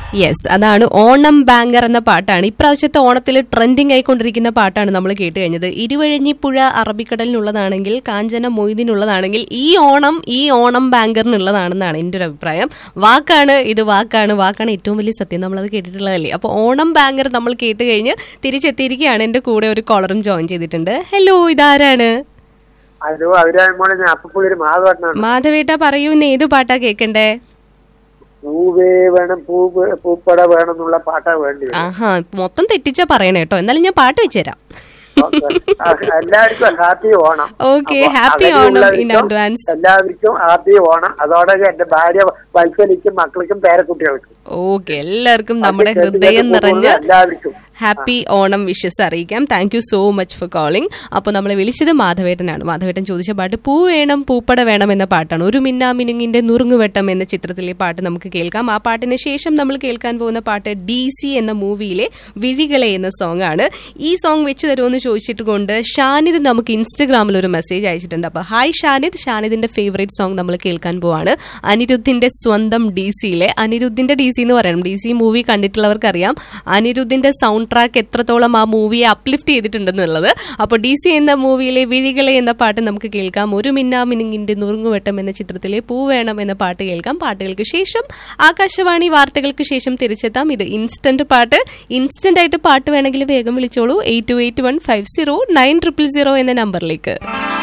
Yes, അതാണ് Onam banker എന്ന പാട്ടാണ്. ഇപ്രാവശ്യത്തെ ഓണത്തിൽ ട്രെൻഡിങ് ആയിക്കൊണ്ടിരിക്കുന്ന പാട്ടാണ് നമ്മൾ കേട്ട് കഴിഞ്ഞത്. ഇരുവഴിഞ്ഞിപ്പുഴ അറബിക്കടലിനുള്ളതാണെങ്കിൽ കാഞ്ചന മൊയ്തീനുള്ളതാണെങ്കിൽ ഈ ഓണം ബാങ്കറിനുള്ളതാണെന്നാണ് എന്റെ ഒരു അഭിപ്രായം. വാക്കാണ് ഏറ്റവും വലിയ സത്യം. നമ്മളത് കേട്ടിട്ടുള്ളതല്ലേ. അപ്പൊ ഓണം ബാങ്കർ നമ്മൾ കേട്ട് കഴിഞ്ഞ് തിരിച്ചെത്തിയിരിക്കുകയാണ്. എന്റെ കൂടെ ഒരു കോളറും ജോയിൻ ചെയ്തിട്ടുണ്ട്. ഹലോ, ഇതാരാണ്? മാധവേട്ട, പറയൂ, ഇന്ന് ഏത് പാട്ടാ കേക്കണ്ടേ? പൂവേ വേണം, പൂപ്പട വേണം എന്നുള്ള പാട്ടാ വേണ്ടി. ആഹാ, മൊത്തം തെറ്റിച്ചാ പറയണേ കേട്ടോ. എന്നാലും ഞാൻ പാട്ട് വെച്ചുതരാം. എല്ലാവർക്കും happy Onam. Okay, happy Onam in advance. എല്ലാവർക്കും ഹാപ്പി ഓണം. അതോടെ എന്റെ ഭാര്യ വത്സലിക്കും മക്കൾക്കും പേരക്കുട്ടികൾക്കും ഓക്കെ, എല്ലാവർക്കും നമ്മുടെ ഹൃദയം നിറഞ്ഞ ഹാപ്പി ഓണം വിഷസ് അറിയിക്കാം. Thank you so much for calling. അപ്പോൾ നമ്മളെ വിളിച്ചത് മാധവേട്ടനാണ്. മാധവേട്ടൻ ചോദിച്ച പാട്ട് പൂ വേണം പൂപ്പട വേണം എന്ന പാട്ടാണ്. ഒരു മിന്നാമിനുങ്ങിന്റെ നുറുങ്ങുവെട്ടം എന്ന ചിത്രത്തിലെ പാട്ട് നമുക്ക് കേൾക്കാം. ആ പാട്ടിന് ശേഷം നമ്മൾ കേൾക്കാൻ പോകുന്ന പാട്ട് DC എന്ന മൂവിയിലെ വിഴികളെ എന്ന സോങ് ആണ്. ഈ സോങ് വെച്ച് തരുമെന്ന് ചോദിച്ചിട്ട് കൊണ്ട് ഷാനിദ് നമുക്ക് ഇൻസ്റ്റഗ്രാമിൽ ഒരു മെസ്സേജ് അയച്ചിട്ടുണ്ട്. അപ്പൊ ഹായ് ഷാനിദിന്റെ ഫേവറേറ്റ് സോങ് നമ്മൾ കേൾക്കാൻ പോവാണ്. അനിരുദ്ധിന്റെ സ്വന്തം DCയിലെ, അനിരുദ്ധിന്റെ DC എന്ന് പറയണം, DC മൂവി കണ്ടിട്ടുള്ളവർക്കറിയാം അനിരുദ്ധിന്റെ സൗണ്ട് ട്രാക്ക് എത്രത്തോളം ആ മൂവിയെ അപ്ലിഫ്റ്റ് ചെയ്തിട്ടുണ്ടെന്നുള്ളത്. അപ്പോൾ DC എന്ന മൂവിയിലെ വിഴികളെ എന്ന പാട്ട് നമുക്ക് കേൾക്കാം. ഒരു മിന്നാമിനുങ്ങിന്റെ നുറുങ്ങുവെട്ടം എന്ന ചിത്രത്തിലെ പൂ വേണം എന്ന പാട്ട് കേൾക്കാം. പാട്ടുകൾക്ക് ശേഷം ആകാശവാണി വാർത്തകൾക്ക് ശേഷം തിരിച്ചെത്താം. ഇത് ഇൻസ്റ്റന്റ് പാട്ട്. ഇൻസ്റ്റന്റ് ആയിട്ട് പാട്ട് വേണമെങ്കിൽ വേഗം വിളിച്ചോളൂ 8281509000 എന്ന നമ്പറിലേക്ക്.